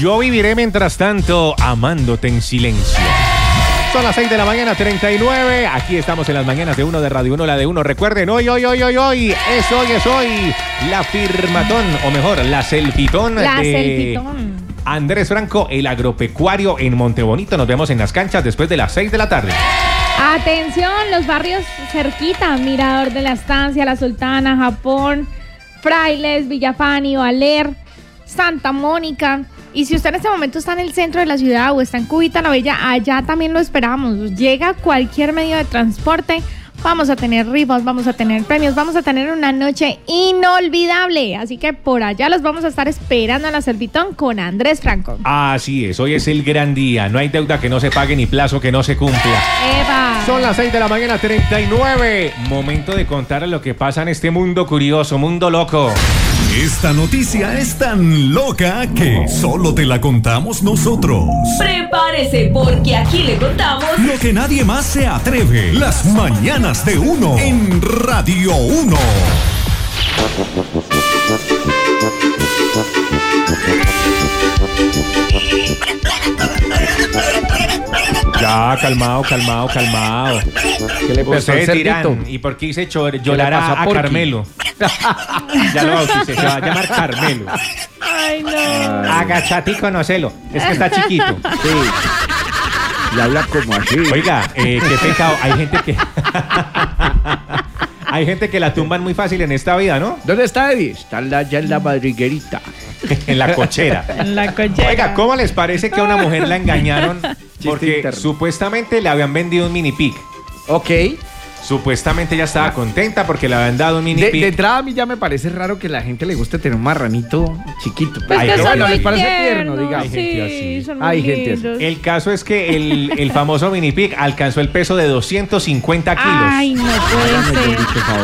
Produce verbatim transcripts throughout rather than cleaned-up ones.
Yo viviré mientras tanto amándote en silencio. Son las seis de la mañana, treinta y nueve. Aquí estamos en las mañanas de uno de Radio uno, la de uno. Recuerden, hoy, hoy, hoy, hoy, hoy. Es hoy, es hoy. La firmatón, o mejor, la selfitón. La de selfitón. Andrés Franco, el agropecuario en Montebonito. Nos vemos en las canchas después de las seis de la tarde. Atención, los barrios cerquita. Mirador de la Estancia, La Sultana, Japón, Frailes, Villafani, Valer, Santa Mónica. Y si usted en este momento está en el centro de la ciudad o está en Cúbita la Bella, allá también lo esperamos. Llega cualquier medio de transporte, vamos a tener rifas, vamos a tener premios, vamos a tener una noche inolvidable. Así que por allá los vamos a estar esperando en la Servitón con Andrés Franco. Así es, hoy es el gran día. No hay deuda que no se pague ni plazo que no se cumpla. ¡Eva! Son las seis de la mañana, treinta y nueve. Momento de contar lo que pasa en este mundo curioso, mundo loco. Esta noticia es tan loca que solo te la contamos nosotros. Prepárese porque aquí le contamos lo que nadie más se atreve. Las mañanas de uno en Radio uno. Ya, calmado, calmado, calmado. ¿Qué le pasó al Ustedes dirán, cerdito? ¿y por qué hice chor- llorar pasó a, a a Porky? Carmelo? Ya lo bauticé, se va a llamar Carmelo. Ay, no. Agachate y conocelo. Es que está chiquito. Sí. Y habla como así. Oiga, eh, qué pecado. Hay gente que... Hay gente que la tumban muy fácil en esta vida, ¿no? ¿Dónde está Eddie? Está allá en la madriguerita. En la cochera. En la cochera. Oiga, ¿cómo les parece que a una mujer la engañaron? Porque interno. supuestamente le habían vendido un mini pig. Ok. Supuestamente ella estaba contenta porque le habían dado un mini De, pig. de entrada a mí ya me parece raro que la gente le guste tener un marranito chiquito. Pues Ay, que qué son bueno, muy les parece tierno, tiernos, digamos. Hay gente Sí, así. son muy Hay gente así. lindos. El caso es que el, el famoso mini pig alcanzó el peso de doscientos cincuenta kilos. Ay, no Hágame, puede ser. por favor.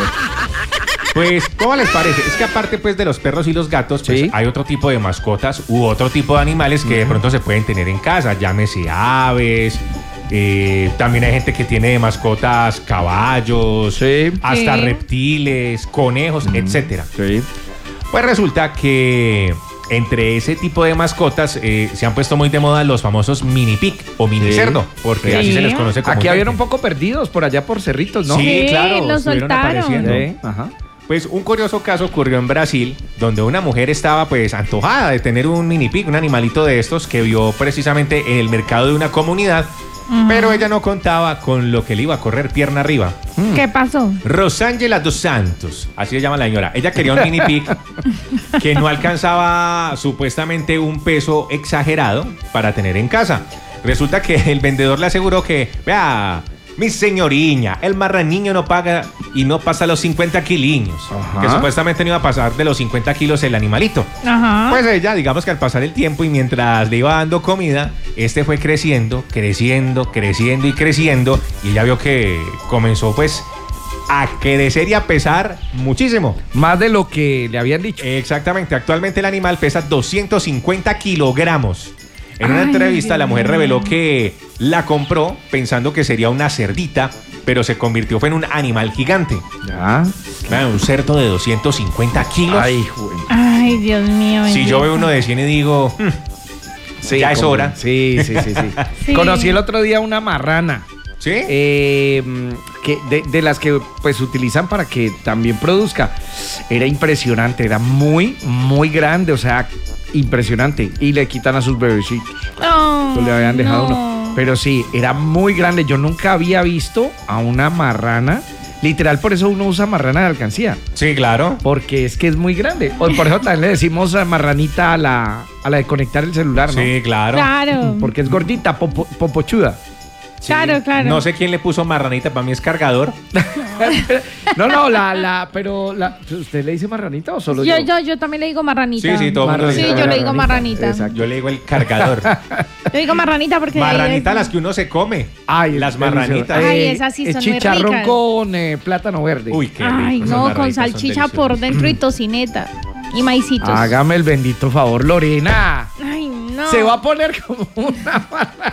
Pues, ¿cómo les parece? Es que aparte pues de los perros y los gatos, pues Sí. hay otro tipo de mascotas u otro tipo de animales que de pronto se pueden tener en casa. Llámese aves, eh, también hay gente que tiene de mascotas caballos, Sí. hasta Sí. reptiles, conejos, etcétera. Sí. Pues resulta que entre ese tipo de mascotas eh, se han puesto muy de moda los famosos mini pig o mini Sí. cerdo, porque Sí. así se les conoce como Aquí habían un poco perdidos por allá por Cerritos, ¿no? Sí, Sí, claro, los estuvieron soltaron. apareciendo. Sí, ajá. Pues un curioso caso ocurrió en Brasil, donde una mujer estaba pues antojada de tener un mini pig, un animalito de estos que vio precisamente en el mercado de una comunidad, pero ella no contaba con lo que le iba a correr pierna arriba. ¿Qué pasó? Rosángela dos Santos, así se llama la señora. Ella quería un mini pig que no alcanzaba supuestamente un peso exagerado para tener en casa. Resulta que el vendedor le aseguró que, vea, mi señoriña, el marraniño no paga y no pasa los cincuenta kiliños. Ajá. Que supuestamente no iba a pasar de los cincuenta kilos el animalito. Ajá. Pues ella, digamos que al pasar el tiempo y mientras le iba dando comida, este fue creciendo, creciendo, creciendo y creciendo. Y ella vio que comenzó pues a crecer y a pesar muchísimo. Más de lo que le habían dicho. Exactamente, actualmente el animal pesa doscientos cincuenta kilogramos. En una Ay, entrevista Dios la mujer mío. reveló que la compró pensando que sería una cerdita, pero se convirtió fue en un animal gigante. Ya. Vean, un cerdo de doscientos cincuenta kilos. Ay, güey. Ay, Dios mío. Si bendito. yo veo uno de cien y digo, "Hmm, Sí, ya es como- hora". Sí, sí, sí, sí. Sí. Conocí el otro día una marrana. ¿Sí? eh, que de, de las que pues utilizan para que también produzca. Era impresionante, era muy, muy grande, o sea, impresionante. Y le quitan a sus bebecitos. Oh, Pues le habían dejado no. uno. Pero sí, era muy grande. Yo nunca había visto a una marrana. Literal, por eso uno usa marrana de alcancía. Sí, claro. Porque es que es muy grande. O por eso también le decimos a marranita a la, a la de conectar el celular, ¿no? Sí, claro. Claro. Porque es gordita, popo- popochuda. Sí. Claro, claro. No sé quién le puso marranita, para mí es cargador. No, no, la, la, pero la, ¿usted le dice marranita o solo yo? Yo, yo, yo también le digo marranita. Sí, sí, todo el mundo le Sí, dice yo le digo marranita. Exacto. Yo le digo el cargador. Yo digo marranita porque... Marranita las que uno se come. Ay, las es marranitas. delicioso. Ay, Eh, esas sí es son muy chicharrón ricas. con eh, plátano verde. Uy, qué rico. Ay, esas no, con marranitas son salchicha por deliciosas. dentro y tocineta. Y maicitos. Hágame el bendito favor, Lorena. Ay, no. Se va a poner como una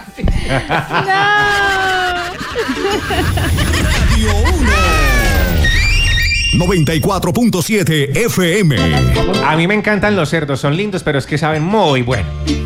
marranita. No. Radio uno. noventa y cuatro punto siete F M. A mí me encantan los cerdos, son lindos, pero es que saben muy bueno.